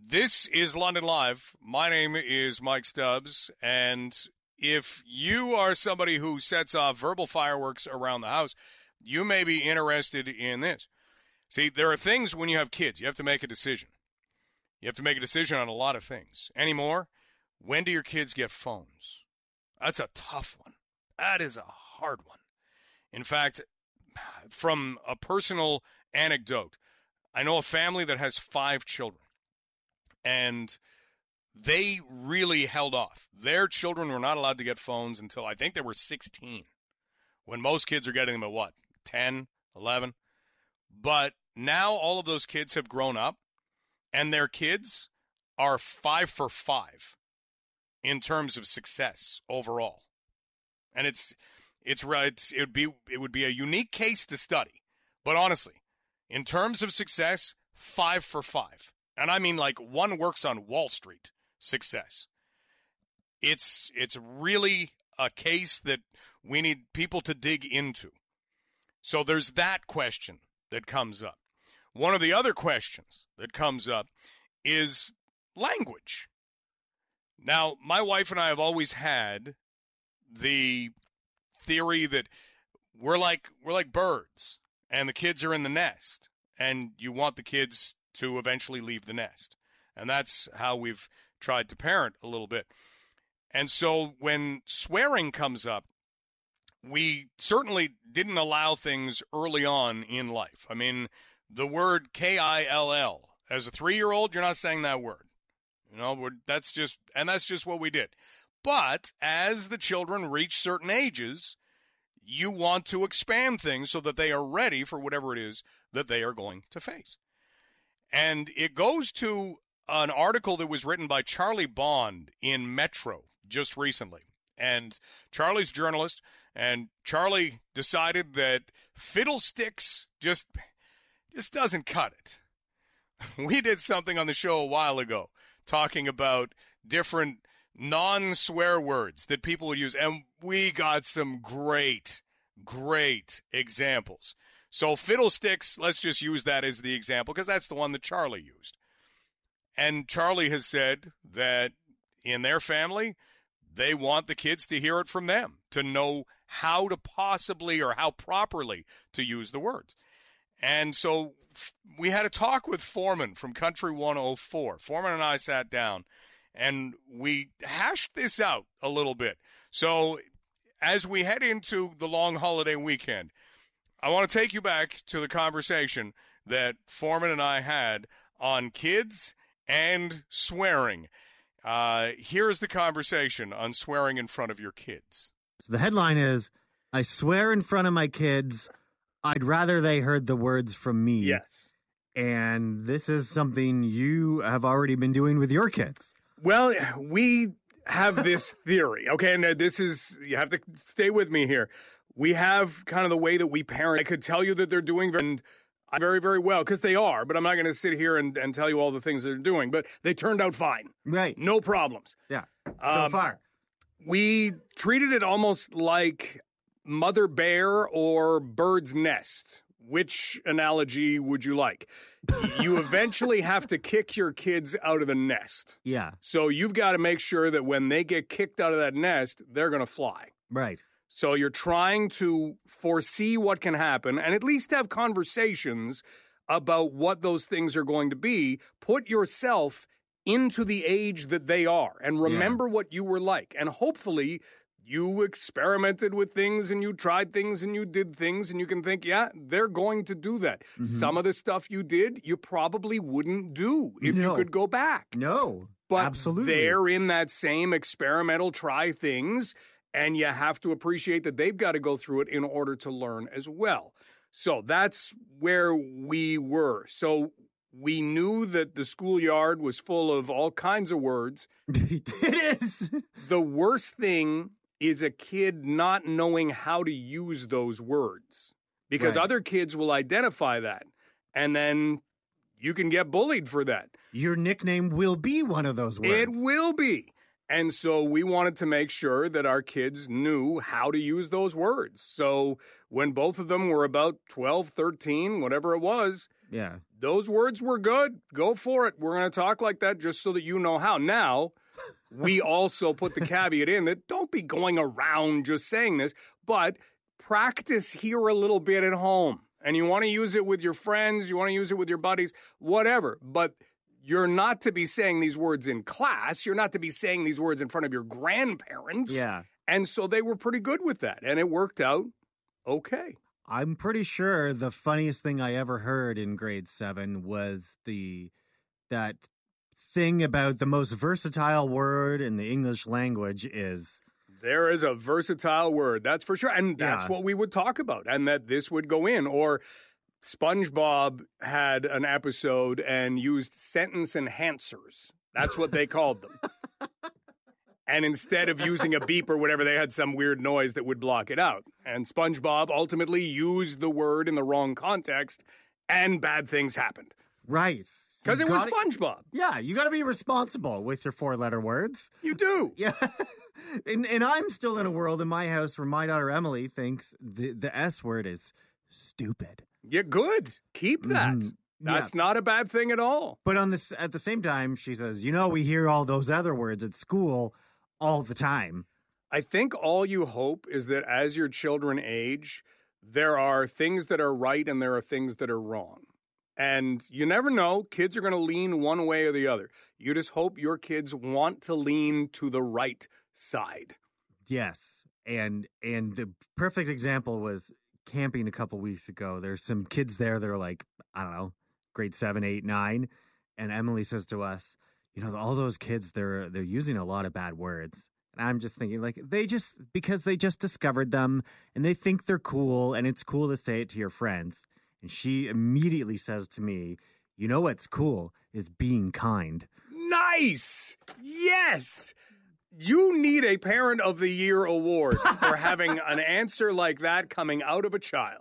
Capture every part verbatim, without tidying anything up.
This is London Live. My name is Mike Stubbs, and if you are somebody who sets off verbal fireworks around the house, you may be interested in this. See, there are things when you have kids, you have to make a decision. You have to make a decision on a lot of things. Anymore, when do your kids get phones? That's a tough one. That is a hard one. In fact, from a personal anecdote, I know a family that has five children, and they really held off. Their children were not allowed to get phones until I think they were sixteen, when most kids are getting them at what, ten, eleven? But now all of those kids have grown up, and their kids are five for five in terms of success overall. And it's it's it's it would be it would be a unique case to study. But honestly, in terms of success, five for five. And I mean like one works on Wall Street success. It's it's really a case that we need people to dig into. So there's that question that comes up. One of the other questions that comes up is language. Now, my wife and I have always had the theory that we're like we're like birds, and the kids are in the nest, and you want the kids to eventually leave the nest. And that's how we've tried to parent a little bit. And so when swearing comes up, we certainly didn't allow things early on in life. I mean, the word K I L L, as a three-year-old, you're not saying that word. You know, we're, that's just, and that's just what we did. But as the children reach certain ages, you want to expand things so that they are ready for whatever it is that they are going to face. And it goes to an article that was written by Charlie Bond in Metro just recently. And Charlie's a journalist, and Charlie decided that fiddlesticks just, just doesn't cut it. We did something on the show a while ago talking about different non-swear words that people would use, and we got some great, great examples. So fiddlesticks, let's just use that as the example because that's the one that Charlie used. And Charlie has said that in their family, they want the kids to hear it from them, to know how to possibly or how properly to use the words. And so f- we had a talk with Foreman from Country one oh four. Foreman and I sat down, and we hashed this out a little bit. So as we head into the long holiday weekend, I want to take you back to the conversation that Foreman and I had on kids and swearing. Uh, here's the conversation on swearing in front of your kids. So the headline is, I swear in front of my kids, I'd rather they heard the words from me. Yes. And this is something you have already been doing with your kids. Well, we have this theory, okay? And this is, you have to stay with me here. We have kind of the way that we parent. I could tell you that they're doing very, very, very well, because they are, but I'm not going to sit here and, and tell you all the things they're doing, but they turned out fine. Right. No problems. Yeah, so um, far. We treated it almost like mother bear or bird's nest. Which analogy would you like? You eventually have to kick your kids out of the nest. Yeah. So you've got to make sure that when they get kicked out of that nest, they're going to fly. Right. So you're trying to foresee what can happen and at least have conversations about what those things are going to be. Put yourself into the age that they are and remember yeah. what you were like. And hopefully you experimented with things and you tried things and you did things and you can think, yeah, they're going to do that. Mm-hmm. Some of the stuff you did, you probably wouldn't do if no. you could go back. No, but absolutely. They're in that same experimental try things, and you have to appreciate that they've got to go through it in order to learn as well. So that's where we were. So we knew that the schoolyard was full of all kinds of words. It is. The worst thing is a kid not knowing how to use those words, because right. other kids will identify that, and then you can get bullied for that. Your nickname will be one of those words. It will be. And so we wanted to make sure that our kids knew how to use those words. So when both of them were about twelve, thirteen, whatever it was, Yeah. Those words were good. Go for it. We're going to talk like that just so that you know how. Now, we also put the caveat in that don't be going around just saying this, but practice here a little bit at home. And you want to use it with your friends, you want to use it with your buddies, whatever. But you're not to be saying these words in class. You're not to be saying these words in front of your grandparents. Yeah. And so they were pretty good with that. And it worked out okay. I'm pretty sure the funniest thing I ever heard in grade seven was the that thing about the most versatile word in the English language is. There is a versatile word, that's for sure. And that's Yeah. what we would talk about, and that this would go in. Or SpongeBob had an episode and used sentence enhancers. That's what they called them. And instead of using a beep or whatever, they had some weird noise that would block it out. And SpongeBob ultimately used the word in the wrong context, and bad things happened. Right. Because You it was gotta- SpongeBob. Yeah, you got to be responsible with your four-letter words. You do. Yeah. and, and I'm still in a world in my house where my daughter Emily thinks the, the S word is stupid. Yeah, good. Keep that. Mhm. That's not a bad thing at all. But on this, at the same time, she says, you know, we hear all those other words at school all the time. I think all you hope is that as your children age, there are things that are right and there are things that are wrong. And you never know. Kids are going to lean one way or the other. You just hope your kids want to lean to the right side. Yes. And and the perfect example was camping a couple weeks ago. There's some kids there that are like, I don't know, grade seven, eight, nine. And Emily says to us, you know, all those kids, they're they're using a lot of bad words. And I'm just thinking, like, they just, because they just discovered them and they think they're cool and it's cool to say it to your friends. And she immediately says to me, you know what's cool is being kind. Nice! Yes! You need a Parent of the Year award for having an answer like that coming out of a child.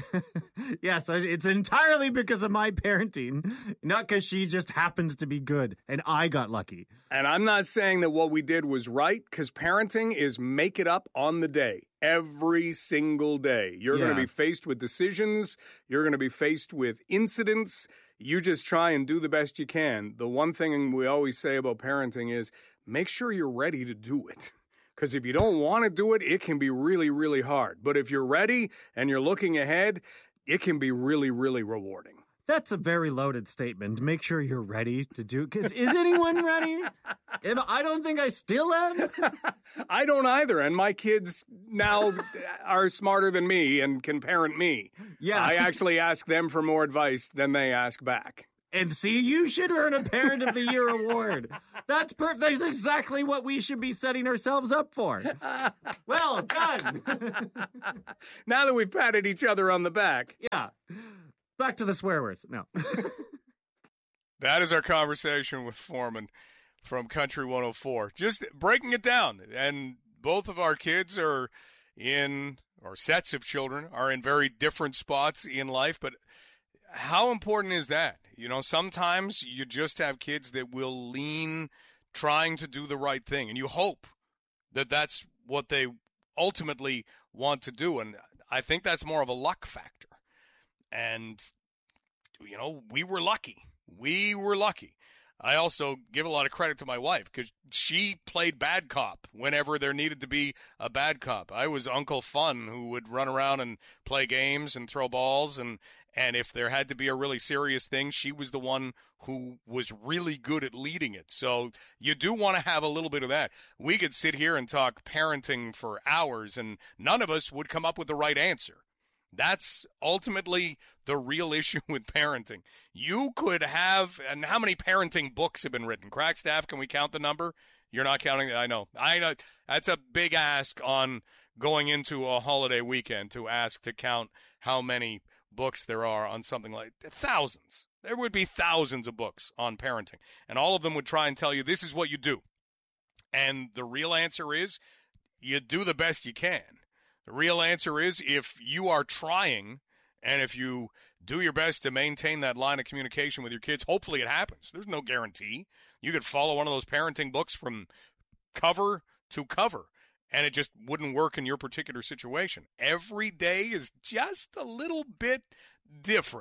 Yes, it's entirely because of my parenting, not because she just happens to be good and I got lucky. And I'm not saying that what we did was right, because parenting is make it up on the day. Every single day. You're Yeah. going to be faced with decisions. You're going to be faced with incidents. You just try and do the best you can. The one thing we always say about parenting is make sure you're ready to do it. Because if you don't want to do it, it can be really, really hard. But if you're ready and you're looking ahead, it can be really, really rewarding. That's a very loaded statement. Make sure you're ready to do, because is anyone ready? Am- I don't think I still am. I don't either, and my kids now are smarter than me and can parent me. Yeah. I actually ask them for more advice than they ask back. And see, you should earn a Parent of the Year award. That's per- That's exactly what we should be setting ourselves up for. Well done. Now that we've patted each other on the back. Yeah. Back to the swear words. No. That is our conversation with Foreman from Country one oh four. Just breaking it down. And both of our kids are in, or sets of children, are in very different spots in life. But how important is that? You know, sometimes you just have kids that will lean trying to do the right thing. And you hope that that's what they ultimately want to do. And I think that's more of a luck factor. And, you know, we were lucky. We were lucky. I also give a lot of credit to my wife because she played bad cop whenever there needed to be a bad cop. I was Uncle Fun who would run around and play games and throw balls. And, and if there had to be a really serious thing, she was the one who was really good at leading it. So you do want to have a little bit of that. We could sit here and talk parenting for hours, and none of us would come up with the right answer. That's ultimately the real issue with parenting. You could have, and how many parenting books have been written? Crackstaff, can we count the number? You're not counting it? I know. I know. That's a big ask on going into a holiday weekend to ask to count how many books there are on something like thousands. There would be thousands of books on parenting, and all of them would try and tell you this is what you do. And the real answer is you do the best you can. The real answer is if you are trying and if you do your best to maintain that line of communication with your kids, hopefully it happens. There's no guarantee. You could follow one of those parenting books from cover to cover, and it just wouldn't work in your particular situation. Every day is just a little bit different.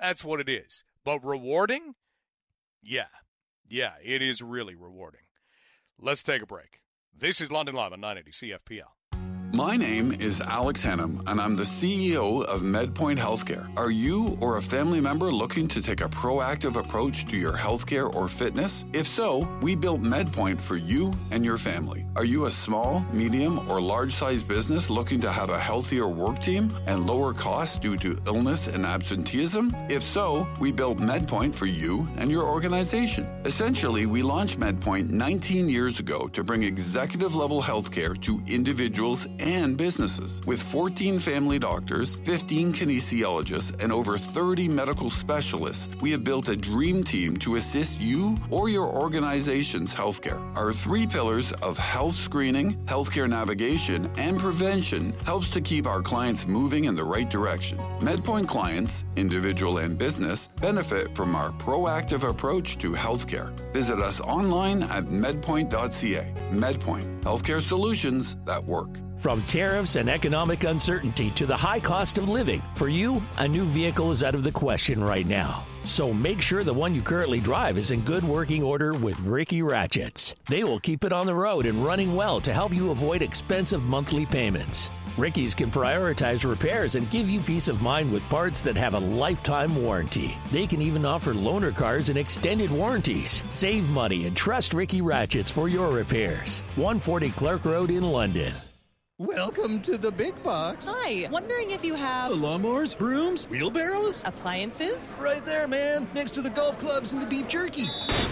That's what it is. But rewarding? Yeah. Yeah, it is really rewarding. Let's take a break. This is London Live on nine eighty C F P L. My name is Alex Hennum, and I'm the C E O of MedPoint Healthcare. Are you or a family member looking to take a proactive approach to your healthcare or fitness? If so, we built MedPoint for you and your family. Are you a small, medium, or large-sized business looking to have a healthier work team and lower costs due to illness and absenteeism? If so, we built MedPoint for you and your organization. Essentially, we launched MedPoint nineteen years ago to bring executive-level healthcare to individuals and businesses. With fourteen family doctors, fifteen kinesiologists, and over thirty medical specialists, we have built a dream team to assist you or your organization's healthcare. Our three pillars of health screening, healthcare navigation, and prevention helps to keep our clients moving in the right direction. MedPoint clients, individual and business, benefit from our proactive approach to healthcare. Visit us online at medpoint dot c a. MedPoint, healthcare solutions that work. From tariffs and economic uncertainty to the high cost of living, for you, a new vehicle is out of the question right now. So make sure the one you currently drive is in good working order with Ricky Ratchets. They will keep it on the road and running well to help you avoid expensive monthly payments. Ricky's can prioritize repairs and give you peace of mind with parts that have a lifetime warranty. They can even offer loaner cars and extended warranties. Save money and trust Ricky Ratchets for your repairs. one forty Clark Road in London. Welcome to the big box. Hi, wondering if you have... Lawnmowers, brooms, wheelbarrows? Appliances? Right there, man, next to the golf clubs and the beef jerky.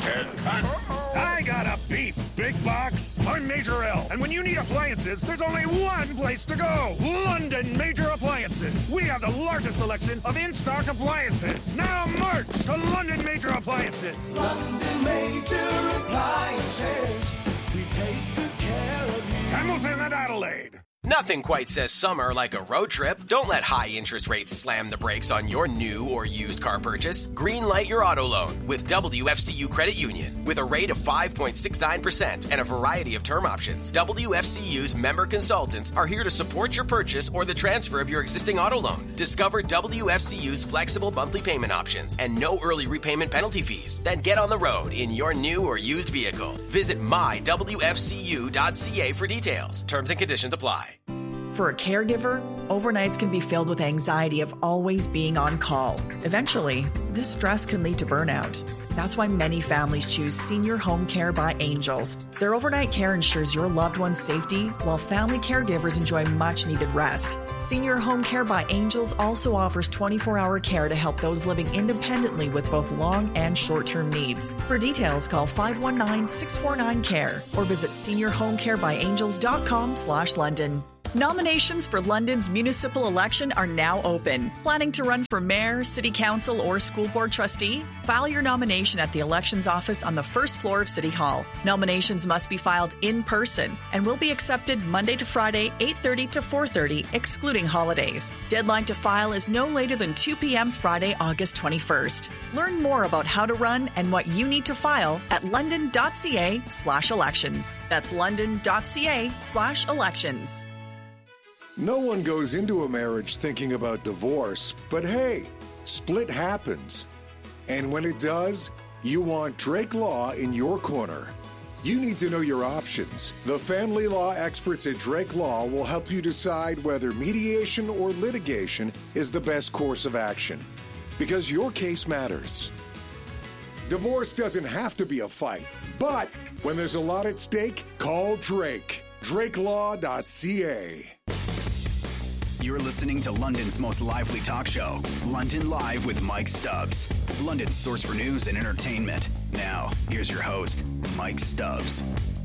I got a beef big box. I'm Major L, and when you need appliances, there's only one place to go. London Major Appliances. We have the largest selection of in-stock appliances. Now march to London Major Appliances. London Major Appliances. We take good care of you. Hamilton and Adelaide. Nothing quite says summer like a road trip. Don't let high interest rates slam the brakes on your new or used car purchase. Greenlight your auto loan with W F C U Credit Union. With a rate of five point six nine percent and a variety of term options, W F C U's member consultants are here to support your purchase or the transfer of your existing auto loan. Discover W F C U's flexible monthly payment options and no early repayment penalty fees. Then get on the road in your new or used vehicle. Visit my W F C U dot C A for details. Terms and conditions apply. For a caregiver, overnights can be filled with anxiety of always being on call. Eventually, this stress can lead to burnout. That's why many families choose Senior Home Care by Angels. Their overnight care ensures your loved one's safety, while family caregivers enjoy much-needed rest. Senior Home Care by Angels also offers twenty-four hour care to help those living independently with both long and short-term needs. For details, call five one nine, six four nine, C A R E or visit senior home care by angels dot com slash London. Nominations for London's municipal election are now open. Planning to run for mayor, city council, or school board trustee? File your nomination at the elections office on the first floor of City Hall. Nominations must be filed in person and will be accepted Monday to Friday, eight thirty to four thirty, excluding holidays. Deadline to file is no later than two p.m. Friday, August twenty-first. Learn more about how to run and what you need to file at london.ca slash elections. That's london.ca slash elections. No one goes into a marriage thinking about divorce, but hey, split happens. And when it does, you want Drake Law in your corner. You need to know your options. The family law experts at Drake Law will help you decide whether mediation or litigation is the best course of action, because your case matters. Divorce doesn't have to be a fight, but when there's a lot at stake, call Drake. drake law dot c a. You're listening to London's most lively talk show, London Live with Mike Stubbs. London's source for news and entertainment. Now, here's your host, Mike Stubbs.